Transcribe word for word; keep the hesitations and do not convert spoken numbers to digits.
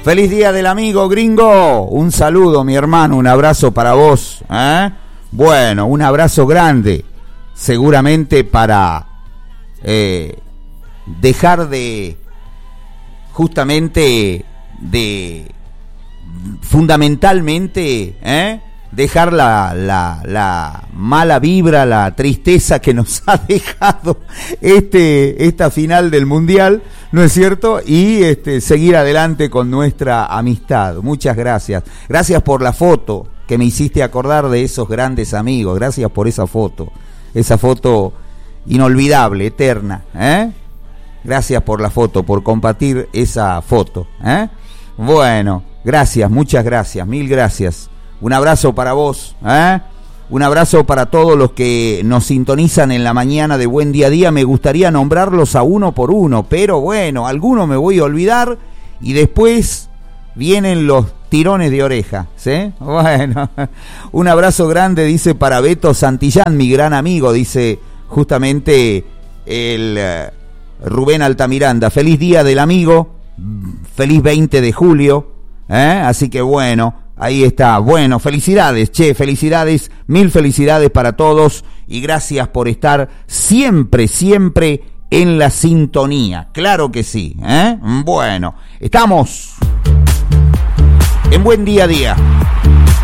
Feliz día del amigo gringo. Un saludo, mi hermano, un abrazo para vos. ¿eh? Bueno, un abrazo grande. Seguramente para eh, dejar de, justamente, de, fundamentalmente, ¿eh? dejar la, la, la mala vibra, la tristeza que nos ha dejado este, esta final del Mundial, ¿no es cierto? Y este, seguir adelante con nuestra amistad. Muchas gracias. Gracias por la foto que me hiciste acordar de esos grandes amigos. Gracias por esa foto. Esa foto inolvidable, eterna. ¿eh? Gracias por la foto, por compartir esa foto. ¿eh? Bueno, gracias, muchas gracias, mil gracias. Un abrazo para vos, ¿eh? Un abrazo para todos los que nos sintonizan en la mañana de Buen Día a Día. Me gustaría nombrarlos a uno por uno, pero bueno, algunos me voy a olvidar y después vienen los tirones de oreja, ¿sí? Bueno, un abrazo grande, dice, para Beto Santillán, mi gran amigo, dice justamente el uh, Rubén Altamiranda. Feliz día del amigo, feliz veinte de julio, ¿eh? Así que bueno, ahí está. Bueno, felicidades, che, felicidades, mil felicidades para todos y gracias por estar siempre, siempre en la sintonía. Claro que sí, ¿eh? Bueno, estamos en Buen Día a Día.